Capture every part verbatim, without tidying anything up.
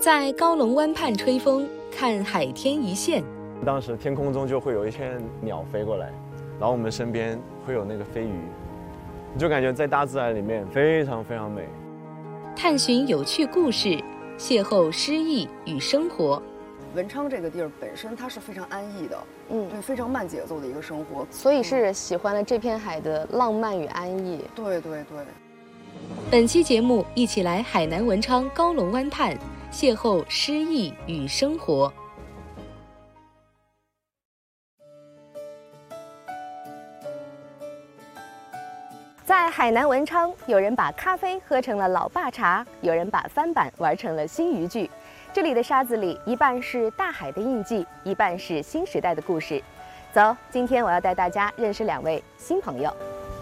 在高龙湾畔吹风，看海天一线。 当时天空中就会有一些鸟飞过来，然后我们身边会有那个飞鱼，你就感觉在大自然里面非常非常美。 探寻有趣故事，邂逅诗意与生活。 文昌这个地儿本身它是非常安逸的，嗯，对，非常慢节奏的一个生活， 所以是喜欢了这片海的浪漫与安逸。 对对对。 本期节目一起来海南文昌高龙湾畔，邂逅诗意与生活。 在海南文昌，有人把咖啡喝成了老爸茶，有人把翻板玩成了新渔具。这里的沙子里，一半是大海的印记，一半是新时代的故事。走，今天我要带大家认识两位新朋友。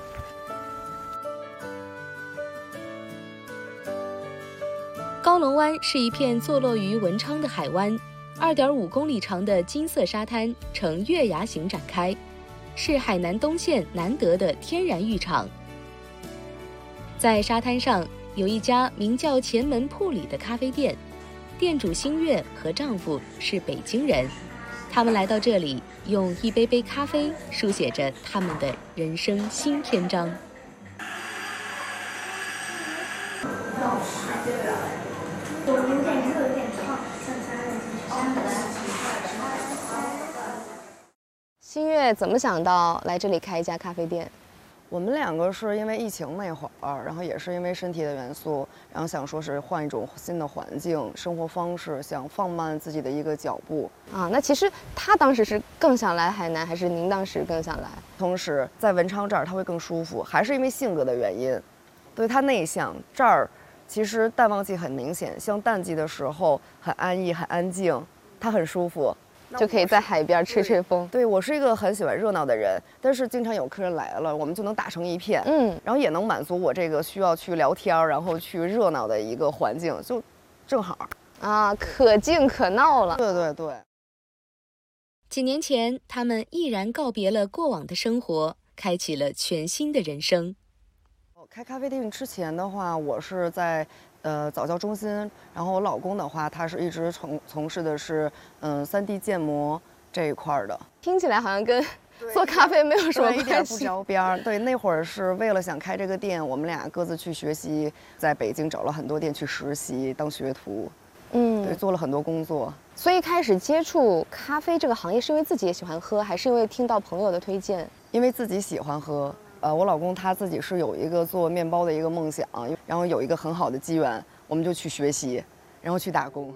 高龙湾是一片坐落于文昌的海湾， 二点五公里长的金色沙滩呈月牙形展开，是海南东线难得的天然浴场。在沙滩上有一家名叫前门铺里的咖啡店，店主星月和丈夫是北京人，他们来到这里，用一杯杯咖啡书写着他们的人生新篇章。 新月怎么想到来这里开一家咖啡店？ 我们两个是因为疫情那会儿，然后也是因为身体的元素，然后想说是换一种新的环境、生活方式，想放慢自己的一个脚步啊。那其实他当时是更想来海南，还是您当时更想来？ 同时在文昌这儿他会更舒服，还是因为性格的原因。对，他内向，这儿其实淡旺季很明显，像淡季的时候很安逸、很安静，他很舒服。 就可以在海边吹吹风。 对，我是一个很喜欢热闹的人，但是经常有客人来了，我们就能打成一片，嗯，然后也能满足我这个需要去聊天，然后去热闹的一个环境，就正好啊，可静可闹了。 对对对。 几年前，他们毅然告别了过往的生活，开启了全新的人生。 开咖啡店之前的话，我是在呃早教中心，然后我老公的话，他是一直从从事的是嗯 三 D 建模这一块的。 听起来好像跟做咖啡没有什么关系， 一点不着边。对，那会儿是为了想开这个店，我们俩各自去学习，在北京找了很多店去实习当学徒，嗯，对，做了很多工作。 所以开始接触咖啡这个行业，是因为自己也喜欢喝，还是因为听到朋友的推荐？ 因为自己喜欢喝。呃，我老公他自己是有一个做面包的一个梦想，然后有一个很好的机缘，我们就去学习，然后去打工。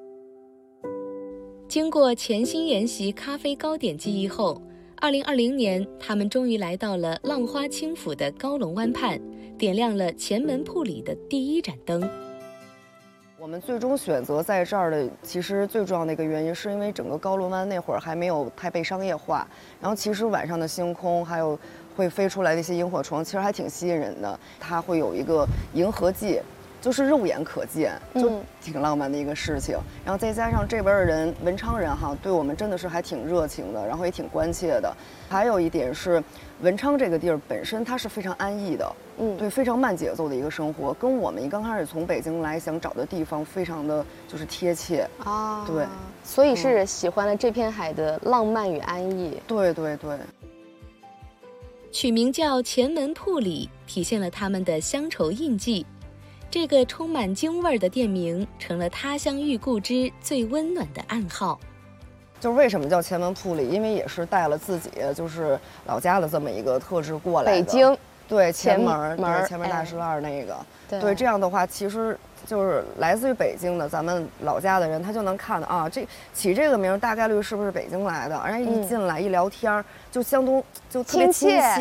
经过潜心研习咖啡糕点技艺后，二零二零年，他们终于来到了浪花轻抚的高龙湾畔，点亮了前门铺里的第一盏灯。 我们最终选择在这儿的，其实最重要的一个原因，是因为整个高龙湾那会儿还没有太被商业化，然后其实晚上的星空还有会飞出来的一些萤火虫，其实还挺吸引人的。它会有一个银河系，就是肉眼可见，就挺浪漫的一个事情。嗯、然后再加上这边的人，文昌人哈，对我们真的是还挺热情的，然后也挺关切的。还有一点是，文昌这个地儿本身它是非常安逸的，嗯，对，非常慢节奏的一个生活，跟我们刚开始从北京来想找的地方非常的就是贴切啊。对， 所以是喜欢了这片海的浪漫与安逸。 对对对。 取名叫前门铺里，体现了他们的乡愁印记。这个充满京味儿的店名，成了他乡遇故知最温暖的暗号。 就为什么叫前门铺里？因为也是带了自己就是老家的这么一个特质过来的。 北京， 对，前门，门对，前门大栅栏那个。对, 对，这样的话，其实就是来自于北京的咱们老家的人，他就能看到啊，这起这个名大概率是不是北京来的？然后一进来、嗯、一聊天，就相当就特别亲切。